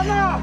Anna!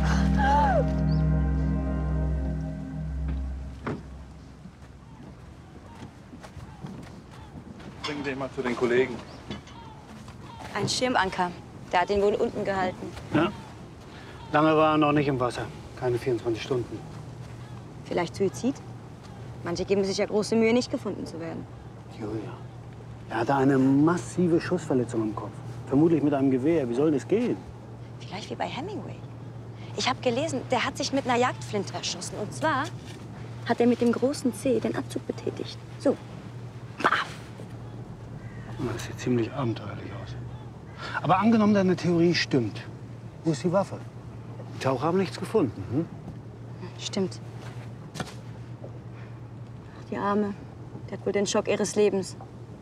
Bringen den mal zu den Kollegen. Ein Schirmanker. Der hat ihn wohl unten gehalten. Ja. Lange war er noch nicht im Wasser. Keine 24 Stunden. Vielleicht Suizid? Manche geben sich ja große Mühe, nicht gefunden zu werden. Julia, er hatte eine massive Schussverletzung im Kopf. Vermutlich mit einem Gewehr. Wie soll das gehen? Vielleicht wie bei Hemingway. Ich habe gelesen, der hat sich mit einer Jagdflinte erschossen. Und zwar hat er mit dem großen C den Abzug betätigt. So. Paf. Das sieht ziemlich abenteuerlich aus. Aber angenommen, deine Theorie stimmt. Wo ist die Waffe? Die Taucher haben nichts gefunden. Hm? Stimmt. Ach, die Arme. Die hat wohl den Schock ihres Lebens.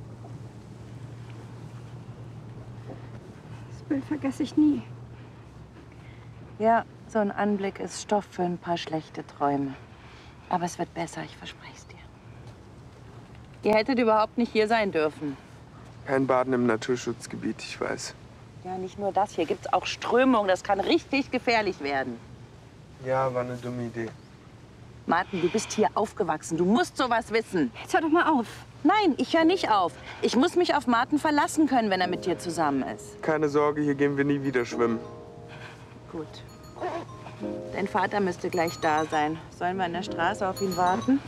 Das Bild vergesse ich nie. Ja, so ein Anblick ist Stoff für ein paar schlechte Träume. Aber es wird besser, ich verspreche es dir. Ihr hättet überhaupt nicht hier sein dürfen. Kein Baden im Naturschutzgebiet, ich weiß. Ja, nicht nur das. Hier gibt's auch Strömung. Das kann richtig gefährlich werden. Ja, war eine dumme Idee. Martin, du bist hier aufgewachsen. Du musst sowas wissen. Jetzt hör doch mal auf. Nein, ich höre nicht auf. Ich muss mich auf Martin verlassen können, wenn er mit dir zusammen ist. Keine Sorge, hier gehen wir nie wieder schwimmen. Gut. Dein Vater müsste gleich da sein. Sollen wir an der Straße auf ihn warten?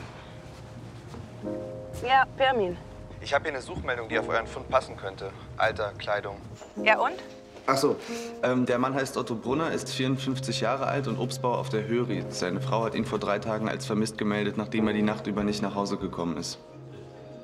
Ja, Pirmin. Ich habe hier eine Suchmeldung, die auf euren Fund passen könnte. Alter, Kleidung. Ja, und? Ach so, der Mann heißt Otto Brunner, ist 54 Jahre alt und Obstbauer auf der Höri. Seine Frau hat ihn vor 3 Tagen als vermisst gemeldet, nachdem er die Nacht über nicht nach Hause gekommen ist.